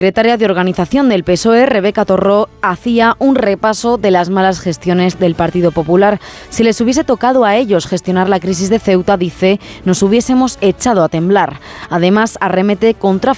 La secretaria de Organización del PSOE, Rebeca Torró, hacía un repaso de las malas gestiones del Partido Popular. Si les hubiese tocado a ellos gestionar la crisis de Ceuta, dice, nos hubiésemos echado a temblar. Además, arremete contra